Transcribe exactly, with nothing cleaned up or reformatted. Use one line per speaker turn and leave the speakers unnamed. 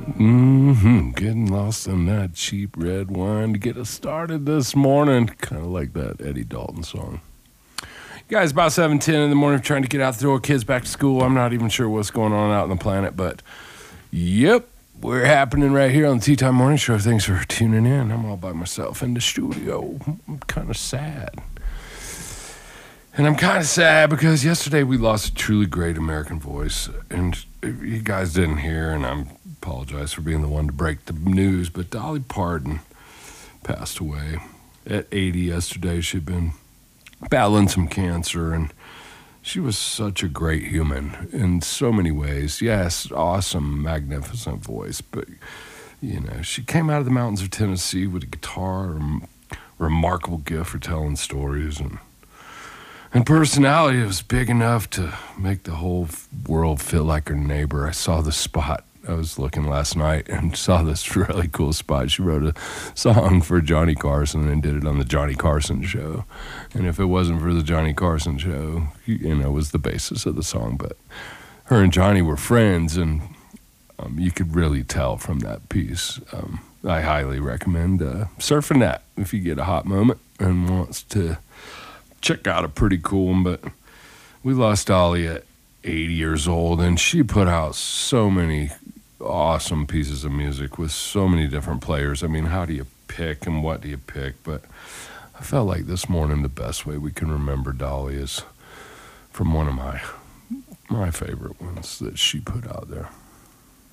Mm-hmm. Getting lost in that cheap red wine to get us started this morning. Kind of like that Eddie Dalton song. Guys, about seven ten in the morning, trying to get out the door, kids back to school. I'm not even sure what's going on out on the planet, but yep, we're happening right here on the Tea Time Morning Show. Thanks for tuning in. I'm all by myself in the studio. I'm kind of sad. And I'm kind of sad because yesterday we lost a truly great American voice. And you guys didn't hear, and I apologize for being the one to break the news, but Dolly Parton passed away at eighty yesterday. She'd been battling some cancer, and she was such a great human in so many ways. Yes, awesome, magnificent voice, but, you know, she came out of the mountains of Tennessee with a guitar, a remarkable gift for telling stories, and And personality was big enough to make the whole world feel like her neighbor. I saw the spot. I was looking last night and saw this really cool spot. She wrote a song for Johnny Carson and did it on the Johnny Carson show. And if it wasn't for the Johnny Carson show, you know, it was the basis of the song. But her and Johnny were friends, and um, you could really tell from that piece. Um, I highly recommend uh, surfing that if you get a hot moment and wants to check out a pretty cool one. But we lost Dolly at eighty years old, and she put out so many awesome pieces of music with so many different players. I mean, how do you pick and what do you pick? But I felt like this morning the best way we can remember Dolly is from one of my my favorite ones that she put out there.